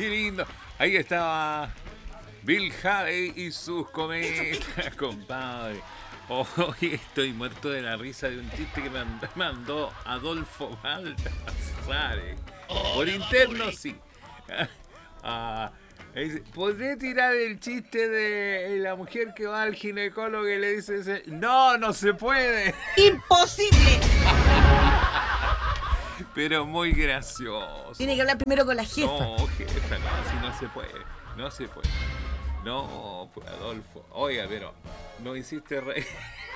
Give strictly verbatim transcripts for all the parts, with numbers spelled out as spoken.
Qué lindo. Ahí estaba Bill Haley y sus cometas, compadre. Hoy estoy muerto de la risa de un chiste que me mandó Adolfo Baldassare. Por interno, sí. Ah, es- ¿podré tirar el chiste de la mujer que va al ginecólogo y le dice ese- no, no se puede? ¡Imposible! Pero muy gracioso. Tiene que hablar primero con la jefa. No, jefa, no, así no se puede. No se puede. No, pues Adolfo. Oiga, pero no hiciste reír.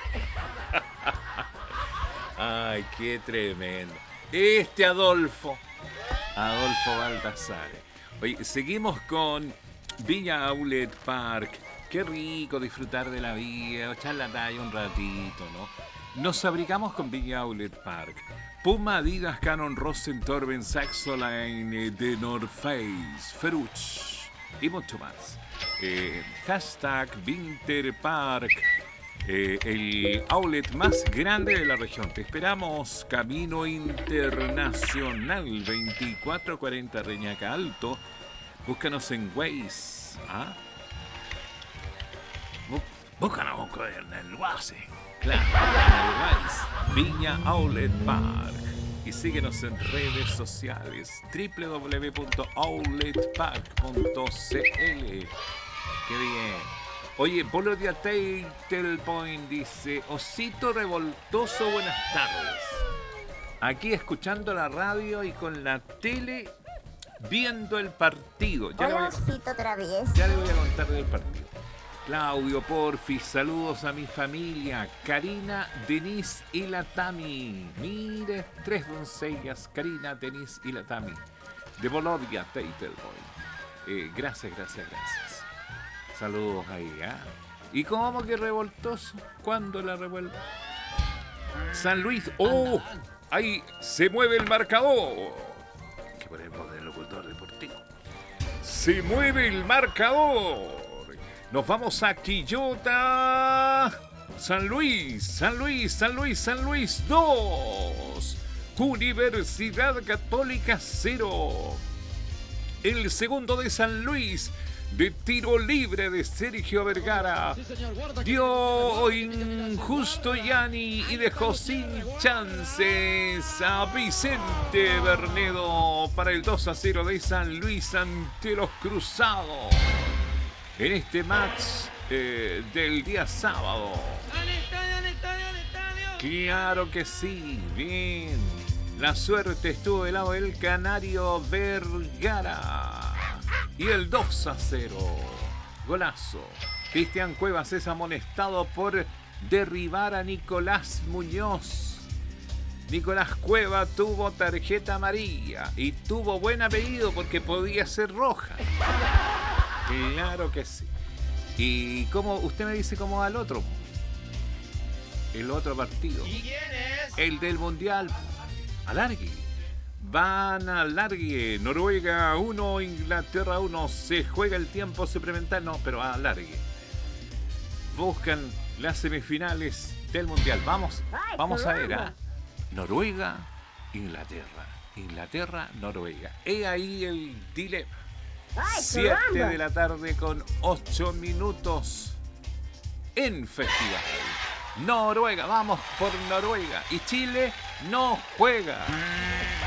Ay, qué tremendo. Este Adolfo. Adolfo Baldassare. Oye, seguimos con Viña Outlet Park. Qué rico disfrutar de la vida, echar la talla un ratito, ¿no? Nos fabricamos con Viña Outlet Park. Puma, Adidas, Canon, Rosen, Torben, Saxoline, The North Face, Feruch y mucho más. Eh, hashtag Winter Park, eh, el outlet más grande de la región. Te esperamos, Camino Internacional veinticuatro cuarenta Reñaca Alto. Búscanos en Waze. ¿Ah? Bú- Búscanos en el Waze. Claro, en el Waze. Viña Outlet Park. Y síguenos en redes sociales. doble u doble u doble u punto outlet park punto c l. Qué bien. Oye, Polo de Tatel Point dice: Osito revoltoso, buenas tardes. Aquí escuchando la radio y con la tele viendo el partido. Ya le voy Hola, a, Osito Travieso. ya le voy a contar del partido. Claudio, porfis, saludos a mi familia. Karina, Denise y la Tami. Mire, tres doncellas, Karina, Denise y la Tami. De Bolivia, Tatel Point. Eh, gracias, gracias, gracias. Saludos ahí, ¿ah? ¿Y cómo que revoltoso? ¿Cuándo la revuelvo? San Luis. ¡Oh! Ahí se mueve el marcador. Que ponemos del locutor deportivo. Se mueve el marcador. Nos vamos a Quillota. San Luis, San Luis, San Luis, San Luis dos. Universidad Católica cero. El segundo de San Luis, de tiro libre de Sergio Vergara, dio injusto Yani y dejó sin chances a Vicente Bernedo para el dos a cero de San Luis ante los Cruzados en este match eh, del día sábado. ¡Al estadio, al estadio, al estadio! Claro que sí, bien. La suerte estuvo del lado del canario Vergara. Y el dos a cero. Golazo. Cristian Cuevas es amonestado por derribar a Nicolás Muñoz. Nicolás Cueva tuvo tarjeta amarilla y tuvo buen apellido porque podía ser roja. Claro que sí. ¿Y cómo usted me dice cómo va el otro? El otro partido. ¿Y quién es? El del Mundial. Alargue. Van a alargue. Noruega uno, Inglaterra uno. Se juega el tiempo suplementar. No, pero alargue. Buscan las semifinales del Mundial. Vamos, vamos a ver. ¿Ah? Noruega, Inglaterra. Inglaterra, Noruega. He ahí el dilema. siete de la tarde con ocho minutos en festival. Noruega, vamos por Noruega. Y Chile no juega.